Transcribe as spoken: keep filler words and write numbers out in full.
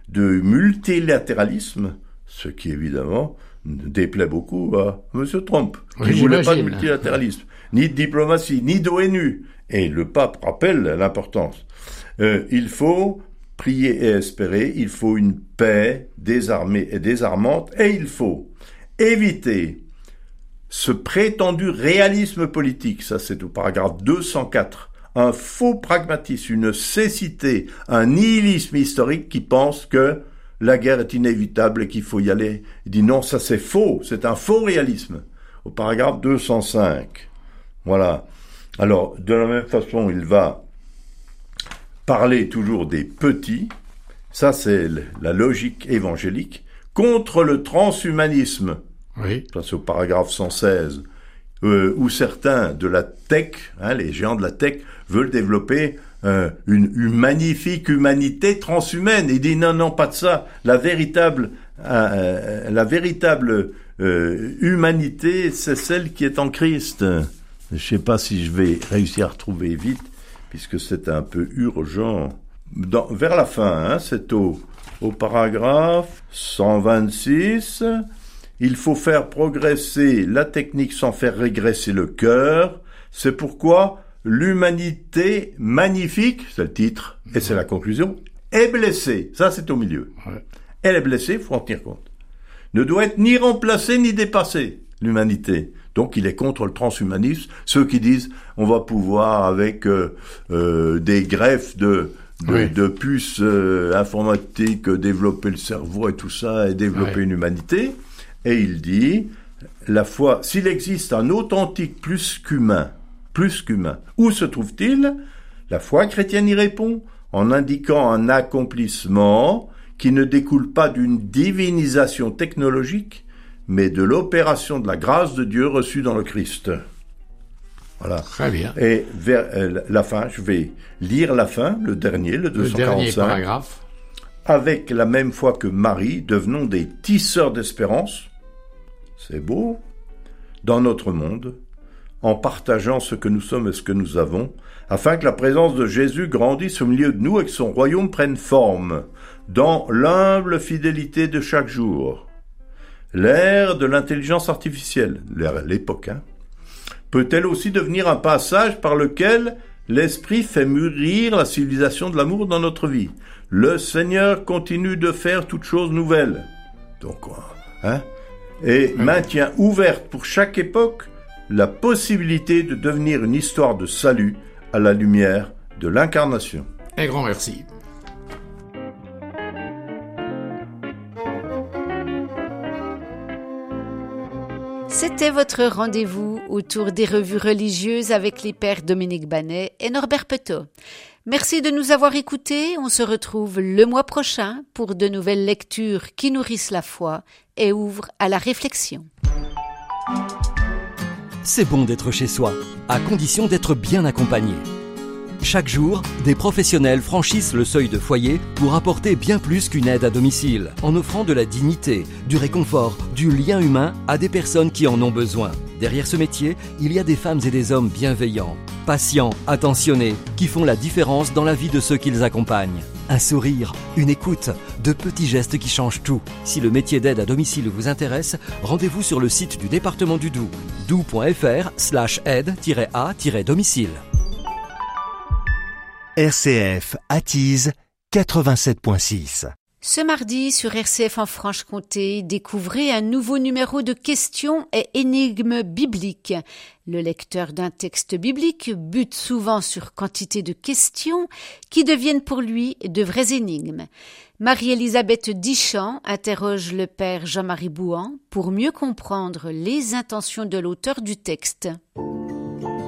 de multilatéralisme, ce qui évidemment déplaît beaucoup à M. Trump, qui oui, ne voulait pas de j'imagine. multilatéralisme, ni de diplomatie, ni d'ONU. Et le pape rappelle l'importance. Euh, il faut prier et espérer, il faut une paix désarmée et désarmante, et il faut éviter ce prétendu réalisme politique, ça c'est au paragraphe deux cent quatre, un faux pragmatisme, une cécité, un nihilisme historique qui pense que la guerre est inévitable et qu'il faut y aller. Il dit non, ça c'est faux, c'est un faux réalisme, au paragraphe deux cent cinq. Voilà. Alors, de la même façon, il va parler toujours des petits, ça c'est la logique évangélique, contre le transhumanisme. Oui. Ça c'est au paragraphe cent seize, euh, où certains de la tech, hein, les géants de la tech, veulent développer euh, une, une magnifique humanité transhumaine. Il dit non, non, pas de ça. La véritable, euh, la véritable euh, humanité, c'est celle qui est en Christ. Je ne sais pas si je vais réussir à retrouver vite, puisque c'est un peu urgent. Dans, vers la fin, hein, c'est au, au paragraphe cent vingt-six. Il faut faire progresser la technique sans faire régresser le cœur. C'est pourquoi l'humanité magnifique, c'est le titre, et c'est la conclusion, est blessée. Ça, c'est au milieu. Ouais. Elle est blessée, il faut en tenir compte. Ne doit être ni remplacée ni dépassée, l'humanité. Donc, il est contre le transhumanisme. Ceux qui disent, on va pouvoir, avec euh, euh, des greffes de... De, oui. de puces euh, informatiques, développer le cerveau et tout ça, et développer oui. une humanité. Et il dit, la foi, s'il existe un authentique plus qu'humain, plus qu'humain, où se trouve-t-il? La foi chrétienne y répond en indiquant un accomplissement qui ne découle pas d'une divinisation technologique, mais de l'opération de la grâce de Dieu reçue dans le Christ. Voilà. Très bien. Et vers euh, la fin, je vais lire la fin, le dernier, le deux cent quarante-cinq. Le dernier paragraphe. Avec la même foi que Marie, devenons des tisseurs d'espérance, c'est beau, dans notre monde, en partageant ce que nous sommes et ce que nous avons, afin que la présence de Jésus grandisse au milieu de nous et que son royaume prenne forme, dans l'humble fidélité de chaque jour. L'ère de l'intelligence artificielle, l'ère, l'époque, hein, peut-elle aussi devenir un passage par lequel l'Esprit fait mûrir la civilisation de l'amour dans notre vie. Le Seigneur continue de faire toutes choses nouvelles. Donc, hein, et oui. maintient ouverte pour chaque époque la possibilité de devenir une histoire de salut à la lumière de l'incarnation. Un grand merci. C'était votre rendez-vous autour des revues religieuses avec les pères Dominique Banet et Norbert Petot. Merci de nous avoir écoutés. On se retrouve le mois prochain pour de nouvelles lectures qui nourrissent la foi et ouvrent à la réflexion. C'est bon d'être chez soi, à condition d'être bien accompagné. Chaque jour, des professionnels franchissent le seuil de foyer pour apporter bien plus qu'une aide à domicile, en offrant de la dignité, du réconfort, du lien humain à des personnes qui en ont besoin. Derrière ce métier, il y a des femmes et des hommes bienveillants, patients, attentionnés, qui font la différence dans la vie de ceux qu'ils accompagnent. Un sourire, une écoute, de petits gestes qui changent tout. Si le métier d'aide à domicile vous intéresse, rendez-vous sur le site du département du Doubs, doubs.fr slash aide-à-domicile. R C F attise quatre-vingt-sept virgule six. Ce mardi, sur R C F en Franche-Comté, découvrez un nouveau numéro de questions et énigmes bibliques. Le lecteur d'un texte biblique bute souvent sur quantité de questions qui deviennent pour lui de vraies énigmes. Marie-Élisabeth Dichamp interroge le père Jean-Marie Bouhan pour mieux comprendre les intentions de l'auteur du texte.